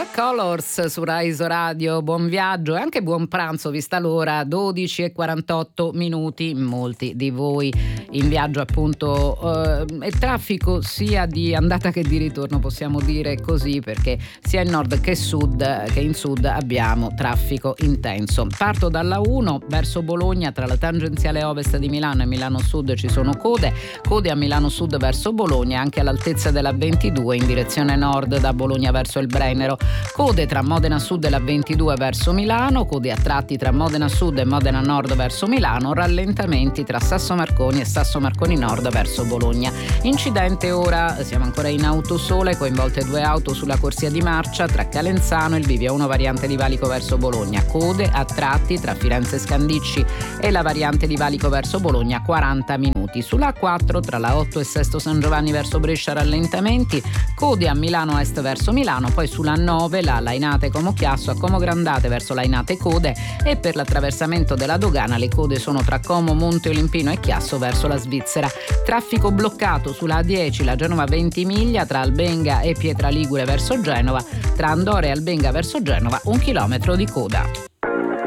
Colors su Rai Radio. Buon viaggio e anche buon pranzo, vista l'ora, 12:48. Molti di voi in viaggio appunto e traffico sia di andata che di ritorno, possiamo dire così, perché sia in nord che in sud abbiamo traffico intenso. Parto dalla 1 verso Bologna, tra la tangenziale ovest di Milano e Milano Sud ci sono code a Milano Sud verso Bologna, anche all'altezza della 22 in direzione nord da Bologna verso il Brennero. Code tra Modena Sud e la 22 verso Milano, code a tratti tra Modena Sud e Modena Nord verso Milano, rallentamenti tra Sasso Marconi e Sasso Marconi Nord verso Bologna. Incidente ora, siamo ancora in Autosole, coinvolte 2 auto sulla corsia di marcia tra Calenzano e il bivia 1 variante di Valico verso Bologna, code a tratti tra Firenze Scandicci e la variante di Valico verso Bologna, 40 minuti. Sulla A4 tra la 8 e Sesto San Giovanni verso Brescia, rallentamenti, code a Milano Est verso Milano, poi sulla 9 la Lainate Como Chiasso, a Como Grandate verso Lainate code, e per l'attraversamento della dogana le code sono tra Como, Monte Olimpino e Chiasso verso la Svizzera. Traffico bloccato sulla A10, la Genova Ventimiglia tra Albenga e Pietraligure verso Genova, tra Andore e Albenga verso Genova 1 chilometro di coda.